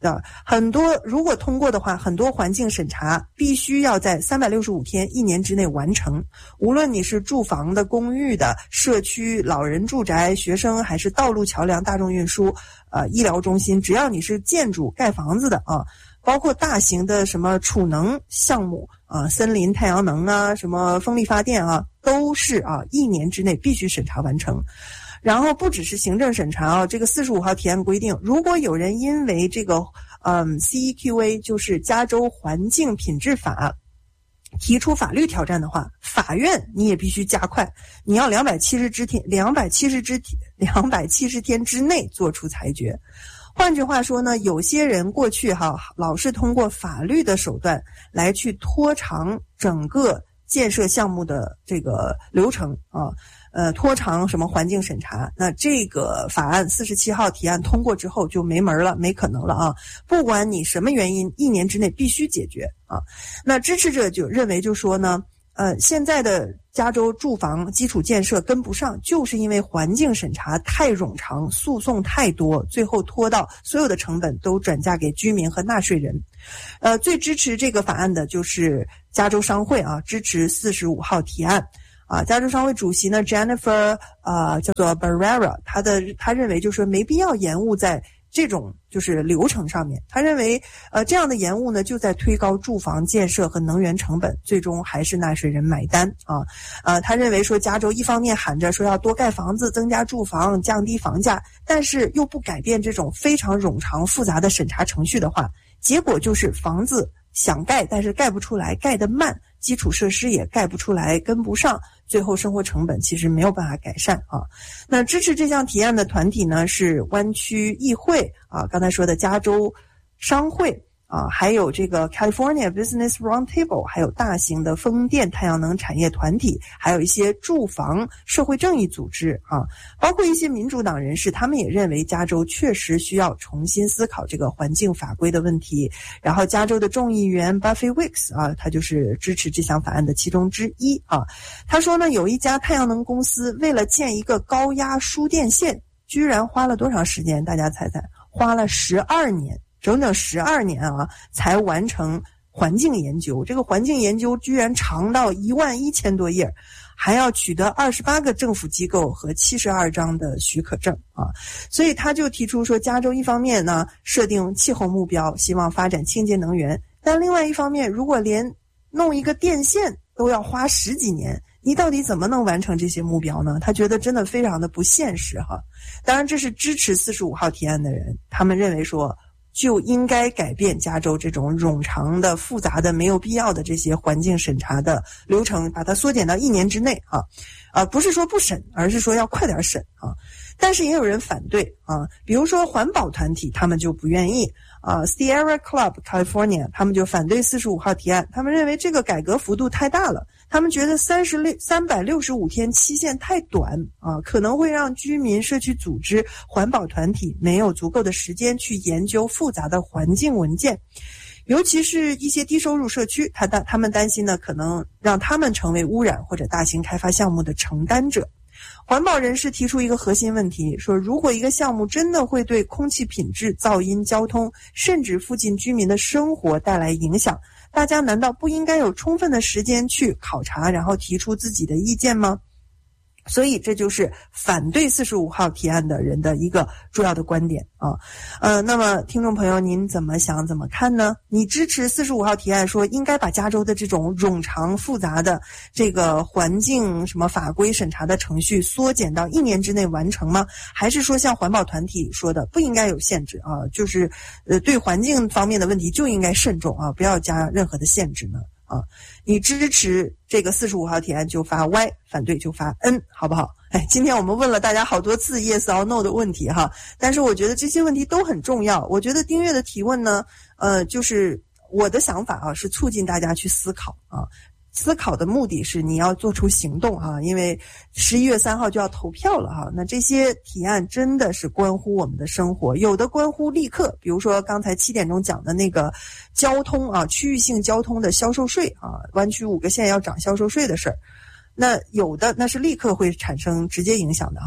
啊，很多如果通过的话，很多环境审查必须要在三百六十五天一年之内完成。无论你是住房的、公寓的、社区、老人住宅、学生，还是道路、桥梁、大众运输、呃医疗中心，只要你是建筑盖房子的啊，包括大型的什么储能项目啊、森林、太阳能啊、什么风力发电啊，都是啊一年之内必须审查完成。然后不只是行政审查啊，这个四十五号提案规定，如果有人因为这个嗯 C E Q A 就是加州环境品质法提出法律挑战的话，法院你也必须加快，你要两百七十天两百七十之两百七十天之内做出裁决。换句话说呢，有些人过去哈老是通过法律的手段来去拖长整个建设项目的这个流程啊。呃，拖长什么环境审查，那这个法案四十七号提案通过之后就没门了，没可能了啊！不管你什么原因，一年之内必须解决啊。那支持者就认为就说呢，呃，现在的加州住房基础建设跟不上，就是因为环境审查太冗长，诉讼太多，最后拖到所有的成本都转嫁给居民和纳税人。呃，最支持这个法案的就是加州商会啊，支持四十五号提案。啊，加州商会主席呢 Jennifer 呃叫做 Barrera， 他的他认为就是说没必要延误在这种就是流程上面。他认为呃这样的延误呢就在推高住房建设和能源成本，最终还是纳税人买单啊。呃他认为说加州一方面喊着说要多盖房子、增加住房、降低房价，但是又不改变这种非常冗长复杂的审查程序的话，结果就是房子想盖但是盖不出来，盖得慢，基础设施也盖不出来，跟不上，最后生活成本其实没有办法改善啊。那支持这项提案的团体呢是湾区议会啊，刚才说的加州商会啊，还有这个 California Business Roundtable， 还有大型的风电、太阳能产业团体，还有一些住房社会正义组织啊，包括一些民主党人士，他们也认为加州确实需要重新思考这个环境法规的问题。然后加州的众议员 Buffy Wicks 啊，他就是支持这项法案的其中之一啊。他说呢，有一家太阳能公司为了建一个高压输电线，居然花了多长时间？大家猜猜，花了十二年。整整十二年啊，才完成环境研究。这个环境研究居然长到一万一千多页，还要取得二十八个政府机构和七十二张的许可证啊。所以他就提出说，加州一方面呢设定气候目标，希望发展清洁能源，但另外一方面，如果连弄一个电线都要花十几年，你到底怎么能完成这些目标呢？他觉得真的非常的不现实哈。当然，这是支持四十五号提案的人，他们认为说，就应该改变加州这种冗长的、复杂的、没有必要的这些环境审查的流程，把它缩减到一年之内啊，啊，不是说不审，而是说要快点审啊。但是也有人反对啊，比如说环保团体，他们就不愿意啊 ，Sierra Club California 他们就反对四十五号提案，他们认为这个改革幅度太大了。他们觉得三十六三百六十五天期限太短啊，可能会让居民、社区组织、环保团体没有足够的时间去研究复杂的环境文件，尤其是一些低收入社区，他担他们担心呢，可能让他们成为污染或者大型开发项目的承担者。环保人士提出一个核心问题，说如果一个项目真的会对空气品质、噪音、交通，甚至附近居民的生活带来影响，大家难道不应该有充分的时间去考察，然后提出自己的意见吗？所以这就是反对四十五号提案的人的一个主要的观点啊。呃，那么听众朋友您怎么想怎么看呢？你支持四十五号提案说应该把加州的这种冗长复杂的这个环境什么法规审查的程序缩减到一年之内完成吗？还是说像环保团体说的不应该有限制啊，就是呃对环境方面的问题就应该慎重啊，不要加任何的限制呢？啊，你支持这个四十五号提案就发 Y， 反对就发 N， 好不好？哎，今天我们问了大家好多次 yes or no 的问题哈，但是我觉得这些问题都很重要。我觉得丁月的提问呢，呃，就是我的想法啊，是促进大家去思考啊。思考的目的是你要做出行动啊，因为十一月三号就要投票了哈。那这些提案真的是关乎我们的生活，有的关乎立刻，比如说刚才七点钟讲的那个交通啊，区域性交通的销售税啊，湾区五个县要涨销售税的事儿。那有的那是立刻会产生直接影响的哈，但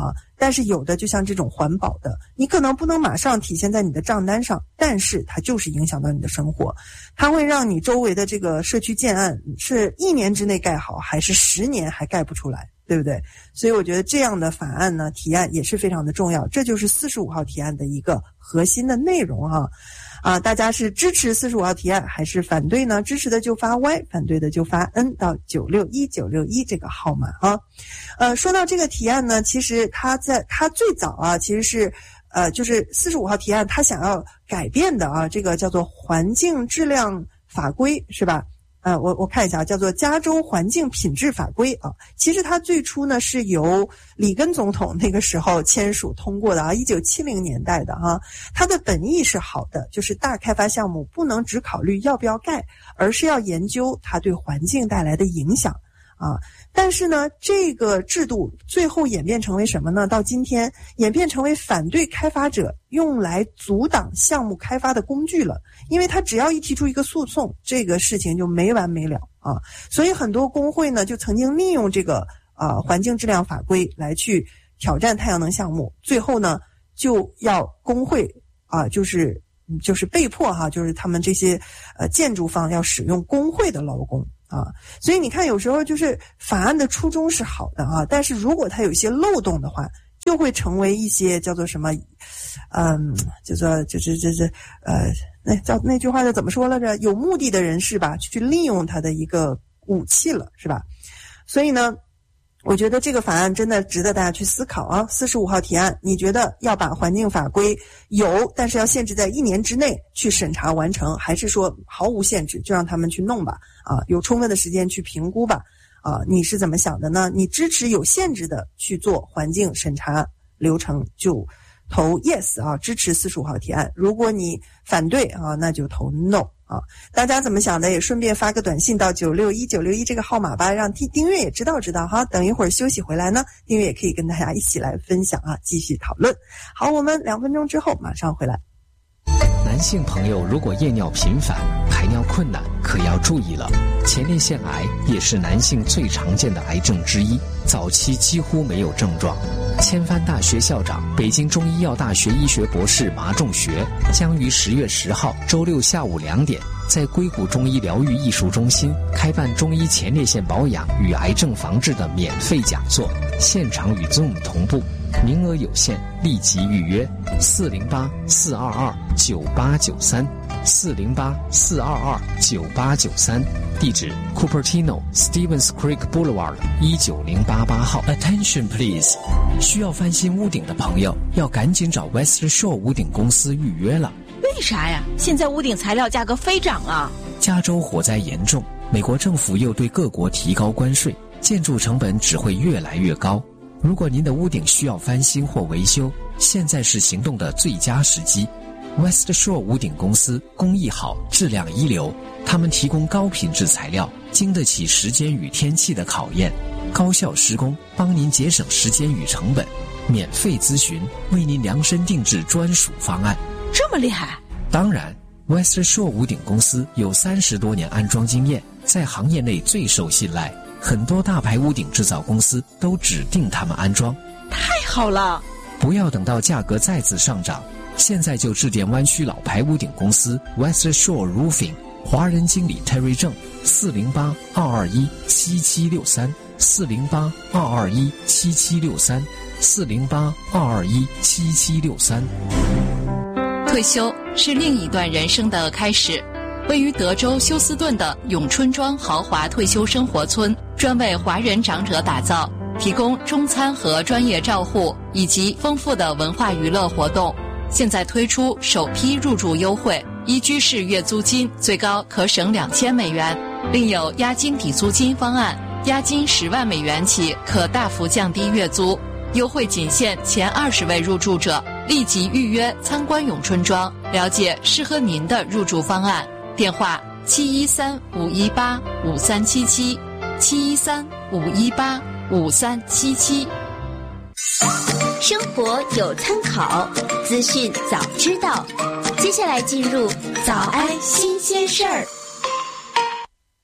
但是有的就像这种环保的，你可能不能马上体现在你的账单上，但是它就是影响到你的生活，它会让你周围的这个社区建案是一年之内盖好，还是十年还盖不出来，对不对？所以我觉得这样的法案呢，提案也是非常的重要，这就是四十五号提案的一个核心的内容哈。啊，大家是支持四十五号提案还是反对呢？支持的就发 Y， 反对的就发 N 到九六一九六一这个号码啊。呃，说到这个提案呢，其实它在它最早啊，其实是呃，就是四十五号提案，它想要改变的啊，这个叫做环境质量法规是吧？呃，我我看一下，叫做加州环境品质法规啊。其实它最初呢是由里根总统那个时候签署通过的啊，一九七零年代的啊。它的本意是好的，就是大开发项目不能只考虑要不要盖，而是要研究它对环境带来的影响啊。但是呢，这个制度最后演变成为什么呢？到今天演变成为反对开发者用来阻挡项目开发的工具了。因为他只要一提出一个诉讼，这个事情就没完没了啊。所以很多工会呢就曾经利用这个啊环境质量法规来去挑战太阳能项目，最后呢就要工会啊就是就是被迫哈、啊，就是他们这些呃建筑方要使用工会的劳工。啊，所以你看，有时候就是法案的初衷是好的啊，但是如果它有一些漏洞的话，就会成为一些叫做什么，嗯，叫做就是就是呃，那叫那句话叫怎么说来着？有目的的人士吧，去利用他的一个武器了，是吧？所以呢，我觉得这个法案真的值得大家去思考啊。四十五号提案，你觉得要把环境法规有，但是要限制在一年之内去审查完成，还是说毫无限制就让他们去弄吧？啊，有充分的时间去评估吧。啊，你是怎么想的呢？你支持有限制的去做环境审查流程，就投 yes 啊，支持四十五号提案。如果你反对啊，那就投 no 啊。大家怎么想的？也顺便发个短信到九六一九六一这个号码吧，让订订阅也知道知道哈。等一会儿休息回来呢，订阅也可以跟大家一起来分享啊，继续讨论。好，我们两分钟之后马上回来。 男性朋友如果夜尿频繁、排尿困难，可要注意了。前列腺癌也是男性最常见的癌症之一，早期几乎没有症状。千帆大学校长、北京中医药大学医学博士马仲学将于十月十号周六下午两点，在硅谷中医疗愈艺术中心开办中医前列腺保养与癌症防治的免费讲座，现场与 Zoom 同步。名额有限，立即预约四零八四二二九八九三四零八四二二九八九三，地址 Cupertino Stevens Creek Boulevard 一九零八八号。Attention please， 需要翻新屋顶的朋友要赶紧找 West Shore 屋顶公司预约了。 为啥呀？现在屋顶材料价格飞涨啊！ 加州火灾严重，美国政府又对各国提高关税，建筑成本只会越来越高。如果您的屋顶需要翻新或维修，现在是行动的最佳时机。West Shore 屋顶公司工艺好，质量一流，他们提供高品质材料，经得起时间与天气的考验，高效施工，帮您节省时间与成本，免费咨询，为您量身定制专属方案。 这么厉害？ 当然 West Shore 屋顶公司有三十多年安装经验，在行业内最受信赖，很多大牌屋顶制造公司都指定他们安装。 太好了！ 不要等到价格再次上涨，现在就致电湾区老牌屋顶公司 West Shore Roofing 华人经理 Terry 郑四零八二二一七七六三四零八二二一七七六三四零八二二一七七六三。 退休是另一段人生的开始。位于德州休斯顿的永春庄豪华退休生活村，专为华人长者打造，提供中餐和专业照护，以及丰富的文化娱乐活动。现在推出首批入住优惠，一居室月租金最高可省两千美元，另有押金抵租金方案，押金十万美元起可大幅降低月租。优惠仅限前二十位入住者，立即预约参观永春庄，了解适合您的入住方案。电话七一三五一八五三七七，七一三五一八五三七七。 生活有参考，资讯早知道。接下来进入早安新鲜事儿。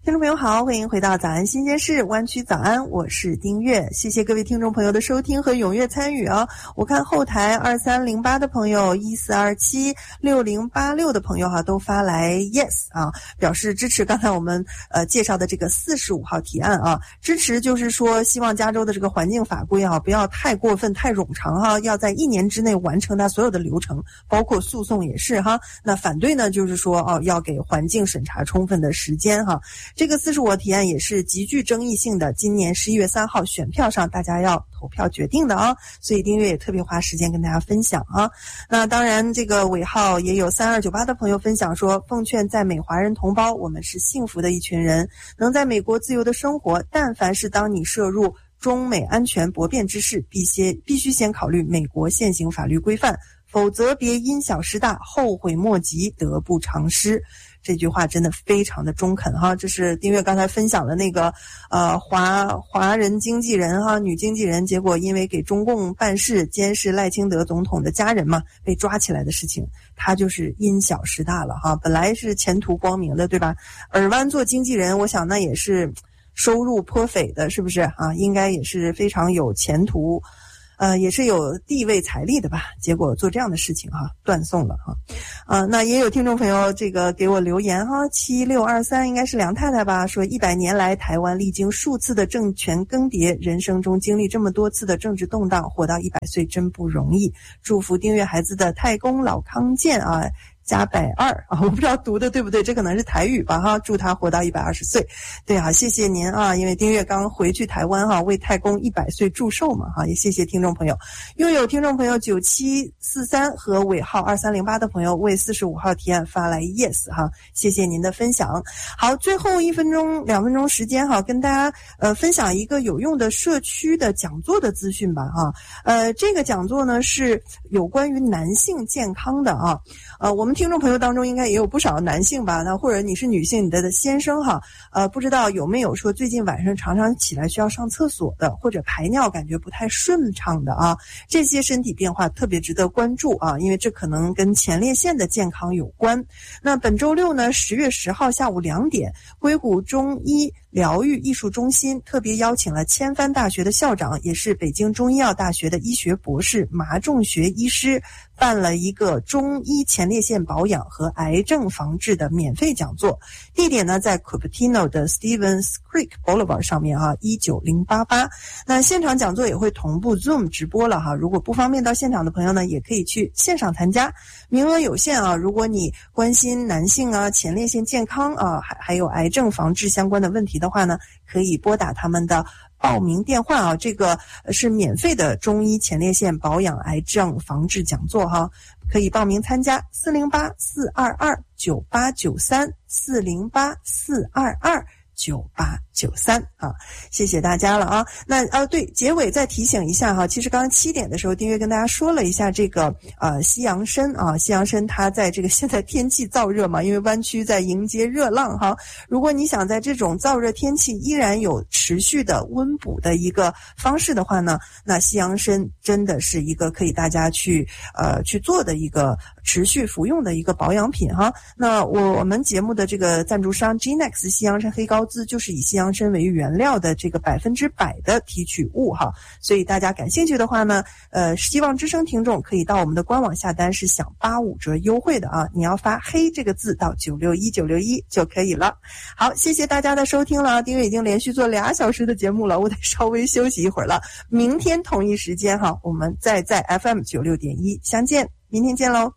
听众朋友好，欢迎回到早安新鲜事湾区早安，我是丁月，谢谢各位听众朋友的收听和踊跃参与啊！我看后台二三零八的朋友、一四二七六零八六的朋友哈、啊，都发来 yes 啊，表示支持刚才我们呃介绍的这个四十五号提案啊，支持就是说希望加州的这个环境法规啊不要太过分太冗长哈、啊，要在一年之内完成它所有的流程，包括诉讼也是哈。那反对呢就是说哦、啊、要给环境审查充分的时间哈。这个四十五号提案也是极具争议性的，今年十一月三号选票上大家要投票决定的啊，所以丁月也特别花时间跟大家分享啊。那当然这个尾号也有三二九八的朋友分享说，奉劝在美华人同胞，我们是幸福的一群人，能在美国自由的生活，但凡是当你涉入中美安全博辩之事，必先必须先考虑美国现行法律规范，否则别因小失大，后悔莫及，得不偿失。这句话真的非常的中肯哈，这是丁月刚才分享的那个呃华华人经纪人哈，女经纪人，结果因为给中共办事监视赖清德总统的家人嘛，被抓起来的事情，她就是因小失大了哈，本来是前途光明的对吧？耳湾做经纪人，我想那也是收入颇斐的，是不是啊？应该也是非常有前途。呃，也是有地位财力的吧，结果做这样的事情哈，断送了哈。啊，那也有听众朋友这个给我留言哈，七六二三应该是梁太太吧，说一百年来台湾历经数次的政权更迭，人生中经历这么多次的政治动荡，活到一百岁真不容易。祝福订阅孩子的太公老康健啊。加百二啊，我不知道读的对不对，这可能是台语吧哈。祝他活到一百二十岁，对啊，谢谢您啊，因为丁月刚回去台湾哈，为太公一百岁祝寿嘛哈，也谢谢听众朋友。又有听众朋友九七四三和尾号二三零八的朋友为四十五号提案发来 yes 哈，谢谢您的分享。好，最后一分钟两分钟时间哈，跟大家呃分享一个有用的社区的讲座的资讯吧哈。呃，这个讲座呢是有关于男性健康的啊，呃，我们听众朋友当中应该也有不少男性吧，那或者你是女性，你的先生哈，呃，不知道有没有说最近晚上常常起来需要上厕所的，或者排尿感觉不太顺畅的啊，这些身体变化特别值得关注啊，因为这可能跟前列腺的健康有关。那本周六呢，十月十号下午两点，硅谷中医疗愈艺术中心特别邀请了千帆大学的校长，也是北京中医药大学的医学博士麻仲学医师，办了一个中医前列腺保养和癌症防治的免费讲座，地点呢在 Cupertino 的 Stevens Creek Boulevard 上面啊，一九零八八。那现场讲座也会同步 Zoom 直播了哈，如果不方便到现场的朋友呢，也可以去线上参加，名额有限啊。如果你关心男性啊前列腺健康啊，还还有癌症防治相关的问题的话呢，可以拨打他们的报名电话啊，这个是免费的中医前列腺保养癌症防治讲座哈，可以报名参加四零八四二二九八九三四零八四二二九八九三啊，谢谢大家了啊。那啊对，结尾再提醒一下哈，其实刚刚七点的时候，丁月跟大家说了一下这个呃西洋参啊，西洋参它在这个现在天气燥热嘛，因为湾区在迎接热浪哈。如果你想在这种燥热天气依然有持续的温补的一个方式的话呢，那西洋参真的是一个可以大家去呃去做的一个持续服用的一个保养品哈。那我我们节目的这个赞助商 G-Nex 西洋参黑膏滋就是以西洋参为原料的这个百分之百的提取物哈，所以大家感兴趣的话呢，呃，希望之声听众可以到我们的官网下单，是享八五折优惠的啊！你要发黑这个字到九六一九六一就可以了。好，谢谢大家的收听了，因为已经连续做俩小时的节目了，我得稍微休息一会儿了。明天同一时间哈，我们再在 F M 九六点一相见，明天见喽。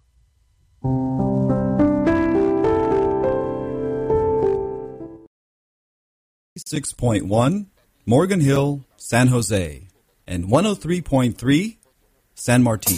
six point one Morgan Hill, San Jose, and one oh three point three San Martin.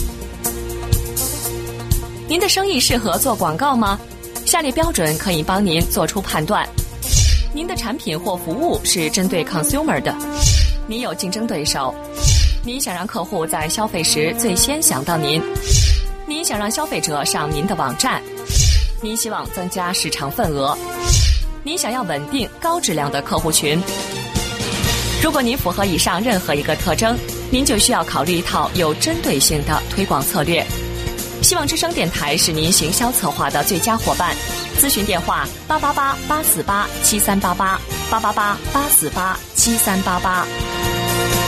您的生意适合做广告吗？下列标准可以帮您做出判断。您的产品或服务是针对 consumer 的，您有竞争对手，您想让客户在消费时最先想到您，您想让消费者上您的网站，您希望增加市场份额，您想要稳定高质量的客户群。如果您符合以上任何一个特征，您就需要考虑一套有针对性的推广策略。希望之声电台是您行销策划的最佳伙伴， 咨询电话八八八八四八七三八八八八八八四八七三八八。